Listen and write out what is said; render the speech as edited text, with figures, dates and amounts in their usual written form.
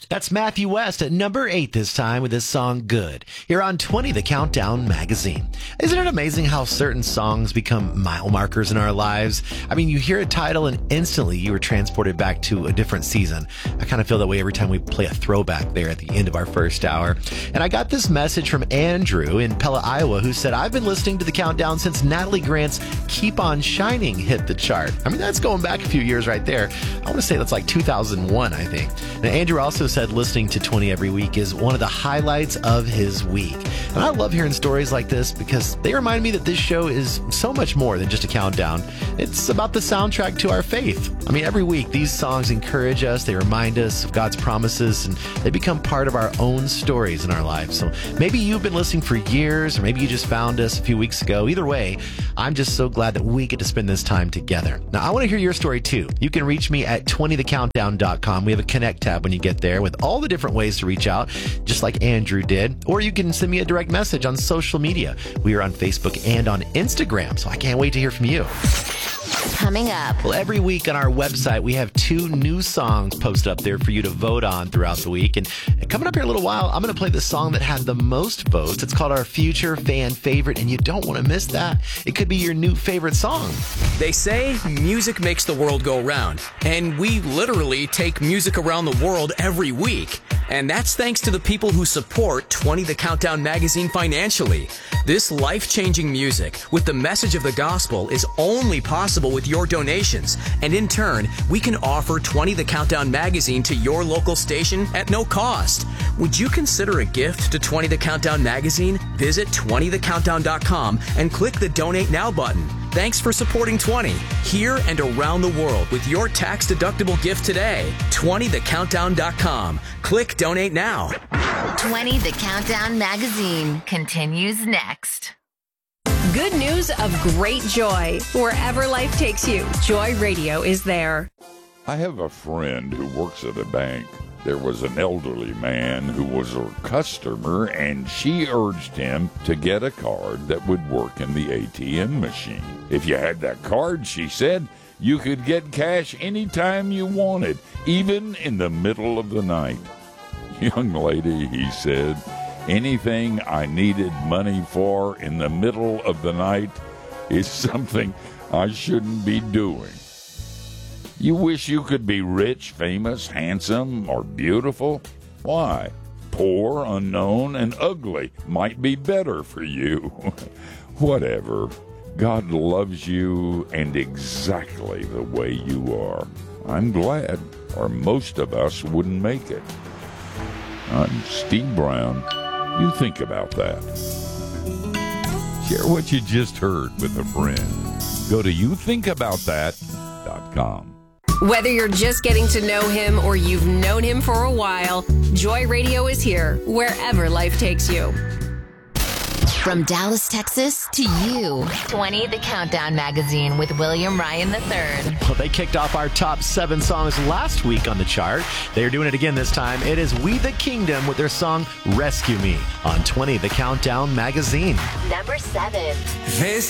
That's Matthew West at number 8 this time with his song Good, here on 20 The Countdown magazine. Isn't it amazing how certain songs become mile markers in our lives? I mean, you hear a title and instantly you are transported back to a different season. I kind of feel that way every time we play a throwback there at the end of our first hour. And I got this message from Andrew in Pella, Iowa, who said, I've been listening to The Countdown since Natalie Grant's Keep On Shining hit the chart. I mean, that's going back a few years right there. I want to say that's like 2001, I think. And Andrew also said listening to 20 every week is one of the highlights of his week. And I love hearing stories like this because they remind me that this show is so much more than just a countdown. It's about the soundtrack to our faith. I mean, every week these songs encourage us, they remind us of God's promises, and they become part of our own stories in our lives. So maybe you've been listening for years, or maybe you just found us a few weeks ago. Either way, I'm just so glad that we get to spend this time together. Now, I want to hear your story too. You can reach me at 20thecountdown.com. We have a connect tab when you get there with all the different ways to reach out, just like Andrew did. Or you can send me a direct message on social media. We are on Facebook and on Instagram, so I can't wait to hear from you. Coming up. Well, every week on our website, we have 2 new songs posted up there for you to vote on throughout the week. And coming up here in a little while, I'm going to play the song that had the most votes. It's called our Future Fan Favorite, and you don't want to miss that. It could be your new favorite song. They say music makes the world go round, and we literally take music around the world every week. And that's thanks to the people who support 20 The Countdown magazine financially. This life-changing music with the message of the gospel is only possible with your donations. And in turn, we can offer 20 The Countdown magazine to your local station at no cost. Would you consider a gift to 20 The Countdown magazine? Visit 20thecountdown.com and click the Donate Now button. Thanks for supporting 20 here and around the world with your tax-deductible gift today. 20thecountdown.com. Click Donate Now. 20 The Countdown magazine continues next. Good news of great joy. Wherever life takes you, Joy Radio is there. I have a friend who works at a bank. There was an elderly man who was her customer, and she urged him to get a card that would work in the ATM machine. If you had that card, she said, you could get cash anytime you wanted, even in the middle of the night. Young lady, he said, anything I needed money for in the middle of the night is something I shouldn't be doing. You wish you could be rich, famous, handsome, or beautiful? Why? Poor, unknown, and ugly might be better for you. Whatever. God loves you and exactly the way you are. I'm glad, or most of us wouldn't make it. I'm Steve Brown. You think about that. Share what you just heard with a friend. Go to youthinkaboutthat.com. Whether you're just getting to know him or you've known him for a while, Joy Radio is here wherever life takes you. From Dallas, Texas to you. 20 The Countdown magazine with William Ryan III. Well, they kicked off our top 7 songs last week on the chart. They're doing it again this time. It is We the Kingdom with their song Rescue Me on 20 The Countdown magazine. Number 7.